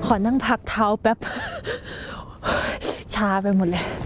ขอนั่งพักเท้าแป๊บ ชาไปหมดเลย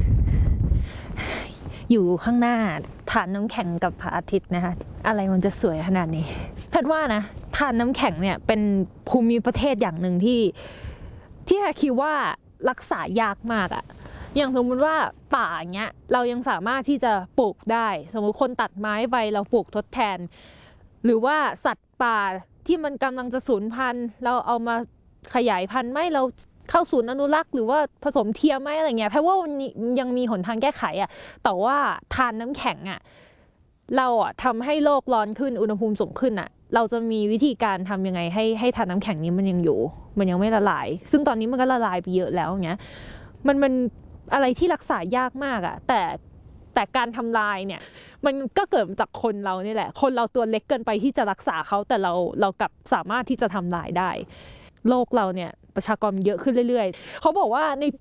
อยู่ข้างหน้าทานน้ำแข็งกับพระอาทิตย์นะคะอะไรมันจะสวยขนาดนี้แพทย์ว่านะทานน้ำแข็งเนี่ยเป็นภูมิประเทศอย่างหนึ่งที่คิดว่ารักษายากมากอะอย่างสมมุติว่าป่าเงี้ยเรายังสามารถที่จะปลูกได้สมมุติคนตัดไม้ไปเราปลูกทดแทนหรือว่าสัตว์ป่าที่มันกำลังจะสูญพันธุ์เราเอามาขยายพันธุ์ไหมเราเข้าศูนย์อนุรักษ์หรือว่าผสมเทียมไหมอะไรเงี้ยเพราะว่ามันยังมีหนทางแก้ไขอะแต่ว่าทานน้ำแข็งอะเราอะทำให้โลกร้อนขึ้นอุณหภูมิสูงขึ้นอะเราจะมีวิธีการทำยังไงให้ทานน้ำแข็งนี้มันยังอยู่มันยังไม่ละลายซึ่งตอนนี้มันก็ละลายไปเยอะแล้วเงี้ยมันอะไรที่รักษายากมากอะแต่การทำลายเนี่ยมันก็เกิดมาจากคนเรานี่แหละคนเราตัวเล็กเกินไปที่จะรักษาเขาแต่เรากลับสามารถที่จะทำลายได้โลกเราเนี่ยประชากรเยอะขึ้นเรื่อยๆเขาบอกว่าในปี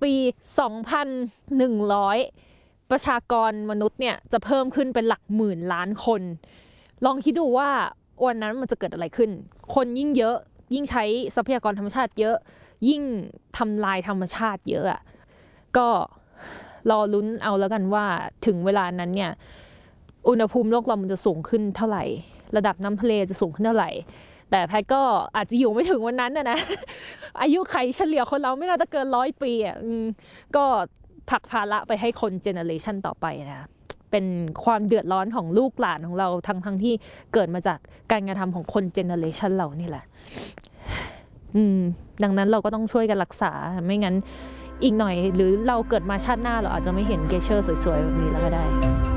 2,100 ประชากรมนุษย์เนี่ยจะเพิ่มขึ้นเป็นหลักหมื่นล้านคนลองคิดดูว่าวันนั้นมันจะเกิดอะไรขึ้นคนยิ่งเยอะยิ่งใช้ทรัพยากรธรรมชาติเยอะยิ่งทำลายธรรมชาติเยอะอ่ะก็รอลุ้นเอาแล้วกันว่าถึงเวลานั้นเนี่ยอุณหภูมิโลกเรามันจะสูงขึ้นเท่าไหร่ระดับน้ำทะเลจะสูงขึ้นเท่าไหร่แต่แพทก็อาจจะอยู่ไม่ถึงวันนั้นนะอายุไขเฉลี่ยคนเราไม่น่าจะเกิน100 ปีอ่ะก็ผลักภาระไปให้คนเจเนอเรชันต่อไปนะเป็นความเดือดร้อนของลูกหลานของเราทั้งที่เกิดมาจากการกระทำของคนเจเนอเรชันเรานี่แหละดังนั้นเราก็ต้องช่วยกันรักษาไม่งั้นอีกหน่อยหรือเราเกิดมาชาติหน้าเราอาจจะไม่เห็นเกเชอร์สวยๆแบบนี้แล้วก็ได้